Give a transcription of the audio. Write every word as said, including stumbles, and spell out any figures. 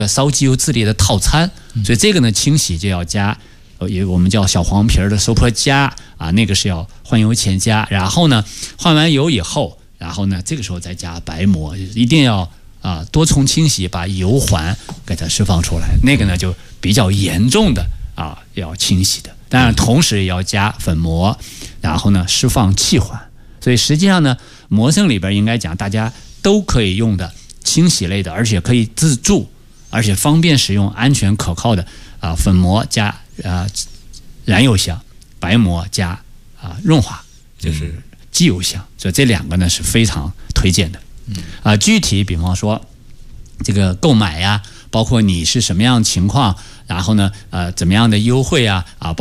烧机油自立的套餐，所以这个呢清洗就要加，也我们叫小黄皮的收坡加啊，那个是要换油前加，然后呢换完油以后，然后呢这个时候再加白膜，一定要啊多重清洗，把油环给它释放出来，那个呢就比较严重的啊要清洗的，当然同时也要加粉膜，然后呢释放气环，所以实际上呢摩生里边应该讲大家都可以用的清洗类的，而且可以自助，而且方便使用、安全可靠的啊粉膜加啊燃油箱，白膜加啊润滑就是机油箱，所以这两个呢是非常推荐的。啊，具体比方说这个购买呀，包括你是什么样的情况，然后呢呃怎么样的优惠啊啊。